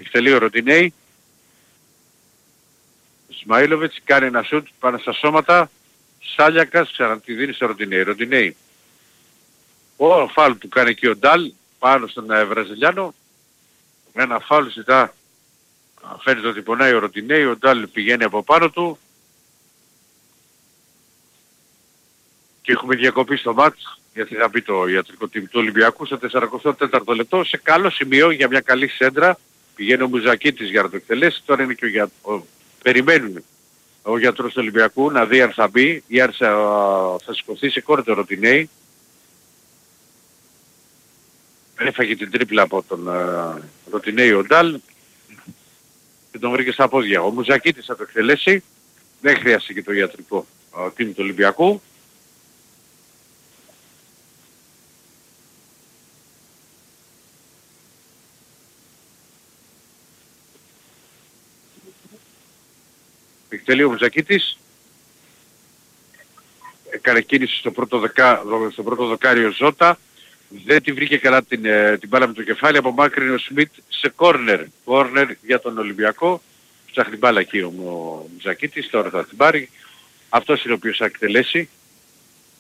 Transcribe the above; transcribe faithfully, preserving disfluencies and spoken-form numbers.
Εκτελεί ο Ροντινέη. Ισμαήλοβιτς κάνει ένα σουτ πάνω στα σώματα. Σάλιακας ξανατη δίνει στο Ροντινέη. Ροντινέη. Ο φάουλ που κάνει εκεί ο Ντάλ πάνω στον ε, Βραζιλιάνο. Ένα φάουλ ζητά. Φαίνεται ότι πονάει ο Ροντινέη. Ο Ντάλ πηγαίνει από πάνω του. Και έχουμε διακοπή στο μάτς. Γιατί θα πει το ιατρικό team του Ολυμπιακού στο σαράντα τέταρτο λεπτό. Σε καλό σημείο για μια καλή σέντρα. Πηγαίνει ο Μουζακίτης για να το εκτελέσει. Τώρα είναι και ο, για... ο... περιμένουν ο γιατρός του Ολυμπιακού να δει αν θα μπει ή αν θα, θα σηκωθεί. Σηκώνεται ο Ροντινέη. Έφαγε την τρίπλα από τον uh, Ροντινέη ο Ντάλ και τον βρήκε στα πόδια. Ο Μουζακίτης θα το εκτελέσει. Δεν χρειάζεται και το ιατρικό uh, team του Ολυμπιακού. Εκτελεί ο Μουζακίτης. Έκανε κίνηση στο πρώτο, δεκα, στο πρώτο δοκάριο Ζώτα. Δεν τη βρήκε καλά την, την μπάλα με το κεφάλι. Απομάκρυνε ο Σμιτ σε κόρνερ. Κόρνερ για τον Ολυμπιακό. Ψάχνει μπάλα εκεί ο Μουζακίτης. Τώρα θα την πάρει. Αυτός είναι ο οποίος θα εκτελέσει.